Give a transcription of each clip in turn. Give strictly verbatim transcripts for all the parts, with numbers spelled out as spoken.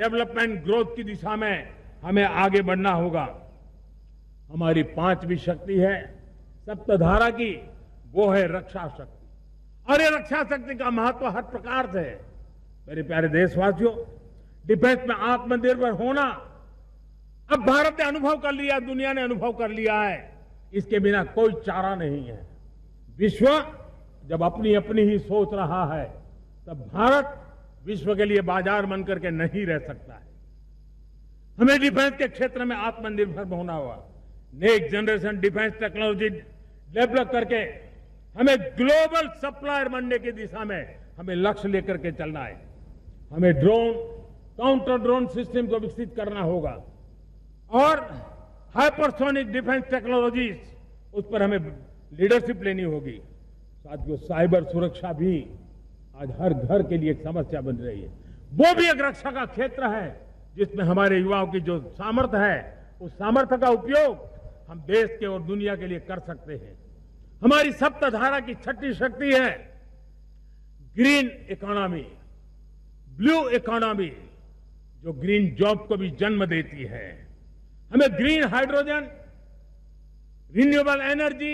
Development growth की दिशा में हमें आगे बढ़ना होगा। हमारी पांचवी शक्ति है सप्तधारा की, वो है रक्षा शक्ति। और ये रक्षा शक्ति का महत्व हर प्रकार से है। मेरे प्यारे देशवासियों, डिफेंस में आत्मनिर्भर होना अब भारत ने अनुभव कर लिया, दुनिया ने अनुभव कर लिया है, इसके बिना कोई चारा नहीं है। विश्व जब अपनी अपनी ही सोच रहा है, तब भारत विश्व के लिए बाजार बन करके नहीं रह सकता है। हमें डिफेंस के क्षेत्र में आत्मनिर्भर होना होगा। Next generation defence technology develop करके हमें ग्लोबल सप्लायर बनने की दिशा में हमें लक्ष्य लेकर के चलना है। हमें ड्रोन, काउंटर ड्रोन सिस्टम को विकसित करना होगा और हाइपरसोनिक डिफेंस टेक्नोलॉजीज, उस पर हमें लीडरशिप लेनी होगी। साथियों, साइबर सुरक्षा भी आज हर घर के लिए एक समस्या बन रही है। वो भी एक रक्षा का क्षेत्र है जिसमें हमारे युवाओं की जो सामर्थ्य है, उस सामर्थ्य का उपयोग हम देश के और दुनिया के लिए कर सकते हैं। हमारी सप्तधारा की छठी शक्ति है ग्रीन इकोनॉमी, ब्लू इकोनॉमी, जो ग्रीन जॉब को भी जन्म देती है। हमें green hydrogen, renewable energy,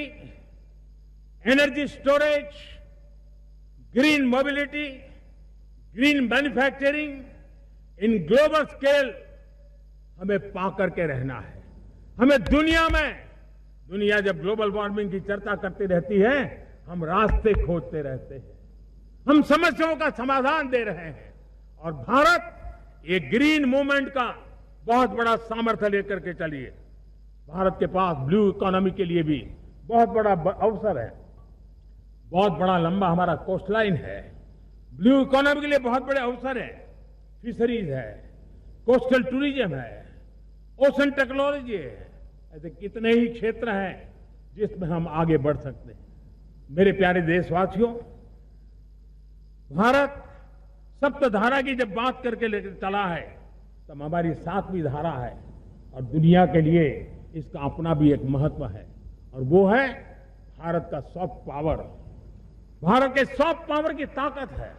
energy storage, green mobility, green manufacturing in global scale हमें पा करके रहना है। हमें दुनिया में, दुनिया जब ग्लोबल वार्मिंग की चर्चा करती रहती है, हम रास्ते खोजते रहते हैं, हम समस्याओं का समाधान दे रहे हैं। और भारत ये ग्रीन मूवमेंट का बहुत बड़ा सामर्थ्य लेकर के चलिए। भारत के पास ब्लू इकोनॉमी के लिए भी बहुत बड़ा अवसर है। बहुत बड़ा लंबा हमारा कोस्ट लाइन है। ब्लू इकोनॉमी के लिए बहुत बड़े अवसर है। फिशरीज है, कोस्टल टूरिज्म है, ओशन टेक्नोलॉजी है। ऐसे कितने ही क्षेत्र हैं जिसमें हम आगे बढ़ सकते हैं। मेरे प्यारे देशवासियों, भारत सप्तधारा की जब बात करके लेकर चला है, तब हमारी सातवीं धारा है और दुनिया के लिए इसका अपना भी एक महत्व है, और वो है भारत का सॉफ्ट पावर। भारत के सॉफ्ट पावर की ताकत है।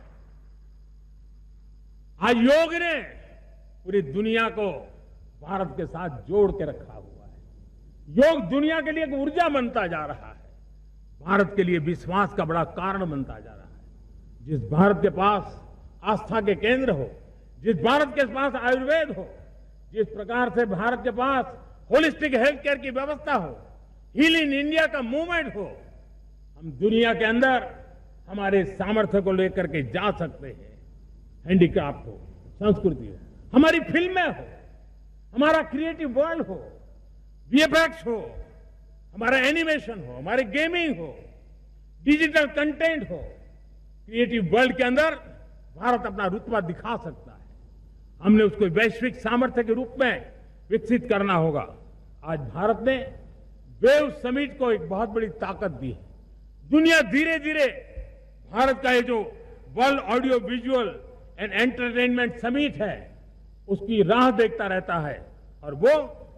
आज योग ने पूरी दुनिया को भारत के साथ जोड़ के रखा हुआ है। योग दुनिया के लिए एक ऊर्जा बनता जा रहा है, भारत के लिए विश्वास का बड़ा कारण बनता जा रहा है। जिस भारत के पास आस्था के केंद्र हो, जिस भारत के पास आयुर्वेद हो, जिस प्रकार से भारत के पास होलिस्टिक हेल्थ केयर की व्यवस्था हो, हील इन इंडिया का मूवमेंट हो, हम दुनिया के अंदर हमारे सामर्थ्य को लेकर के जा सकते हैं। हैंडीक्राफ्ट हो, संस्कृति हो, हमारी फिल्में हो, हमारा क्रिएटिव वर्ल्ड हो, वीएफएक्स हो, हमारा एनिमेशन हो, हमारे गेमिंग हो, डिजिटल कंटेंट हो, क्रिएटिव वर्ल्ड के अंदर भारत अपना रुतबा दिखा सकता है। हमने उसको वैश्विक सामर्थ्य के रूप में विकसित करना होगा। आज भारत ने वेव समिट को एक बहुत बड़ी ताकत दी है। दुनिया धीरे धीरे भारत का ये जो world audio visual and entertainment summit है, उसकी राह देखता रहता है, और वो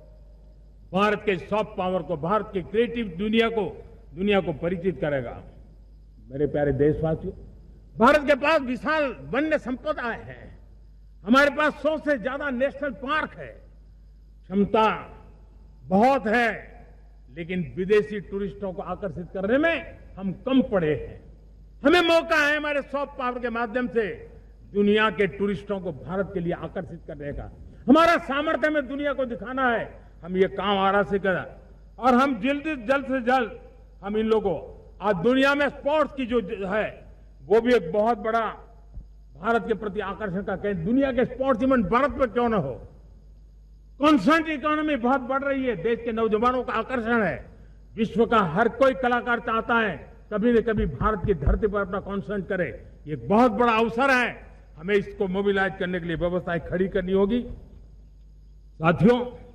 भारत के सॉफ्ट पावर को, भारत के क्रिएटिव दुनिया को दुनिया को परिचित करेगा। मेरे प्यारे देशवासियों, भारत के पास विशाल वन्य संपदा है। हमारे पास सौ से ज्यादा नेशनल पार्क है। क्षमता बहुत है, लेकिन विदेशी टूरिस्टों को आकर्षित करने में हम कम पड़े हैं। हमें मौका है हमारे सॉफ्ट पावर के माध्यम से दुनिया के टूरिस्टों को भारत के लिए आकर्षित करने का। हमारा सामर्थ्य में दुनिया को दिखाना है। हम ये काम आरा से करें, और हम जल्द जल्द से जल्द हम इन लोगों, आज दुनिया में स्पोर्ट्स की जो है वो भी एक बहुत बड़ा भारत के प्रति आकर्षण का केंद्र। दुनिया के स्पोर्ट्स इवेंट भारत में क्यों ना हो। कॉन्स्टेंट इकोनॉमी बहुत बढ़ रही है, देश के नौजवानों का आकर्षण है। विश्व का हर कोई कलाकार चाहता है कभी न कभी भारत की धरती पर अपना कॉन्सर्ट करे। ये एक बहुत बड़ा अवसर है, हमें इसको मोबिलाइज करने के लिए व्यवस्थाएं खड़ी करनी होगी। साथियों,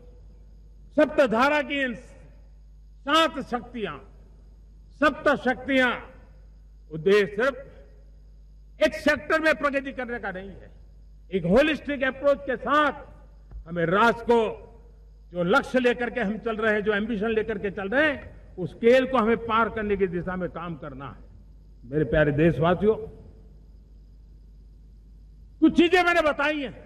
सप्तधारा की इन सात शक्तियां, सप्त शक्तियां, उद्देश्य सिर्फ एक सेक्टर में प्रगति करने का नहीं है। एक होलिस्टिक अप्रोच के साथ हमें राष्ट्र को जो लक्ष्य लेकर के हम चल रहे हैं, जो एम्बिशन लेकर के चल रहे हैं, उस स्केल को हमें पार करने की दिशा में काम करना है। मेरे प्यारे देशवासियों, कुछ चीजें मैंने बताई हैं